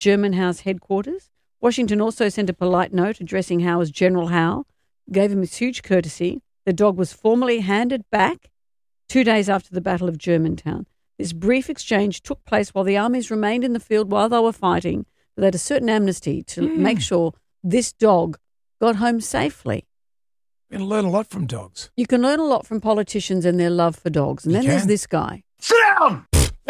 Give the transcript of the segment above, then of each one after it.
German Howe's headquarters. Washington also sent a polite note addressing Howe as General Howe, gave him his huge courtesy. The dog was formally handed back 2 days after the Battle of Germantown. This brief exchange took place while the armies remained in the field while they were fighting, but they had a certain amnesty to make sure this dog got home safely. You can learn a lot from dogs. You can learn a lot from politicians and their love for dogs. And then there's this guy. Sit down!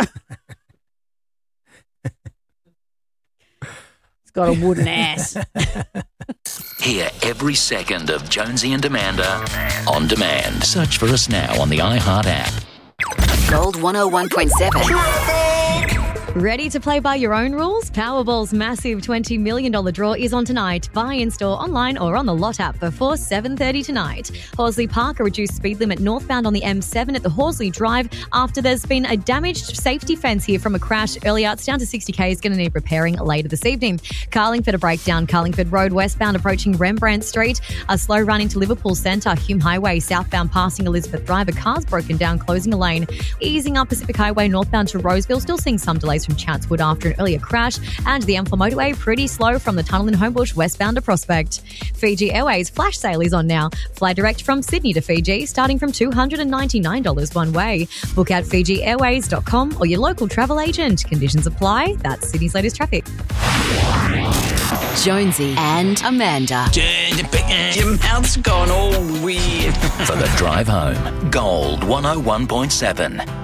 He's got a wooden ass. Hear every second of Jonesy and Amanda on demand. Search for us now on the iHeart app. Gold 101.7. Ready to play by your own rules? Powerball's massive $20 million draw is on tonight. Buy in store, online or on the Lot app before 7:30 tonight. Horsley Park, a reduced speed limit northbound on the M7 at the Horsley Drive after there's been a damaged safety fence here from a crash earlier. It's down to 60k. It's going to need repairing later this evening. Carlingford, a breakdown. Carlingford Road westbound approaching Rembrandt Street. A slow run into Liverpool Centre. Hume Highway southbound passing Elizabeth Drive. A car's broken down, closing a lane. Easing up Pacific Highway northbound to Roseville. Still seeing some delays from Chatswood after an earlier crash, and the M4 motorway pretty slow from the tunnel in Homebush westbound to Prospect. Fiji Airways flash sale is on now. Fly direct from Sydney to Fiji starting from $299 one way. Book at FijiAirways.com or your local travel agent. Conditions apply. That's Sydney's latest traffic. Jonesy and Amanda. Your mouth's gone all weird. For the drive home, Gold 101.7.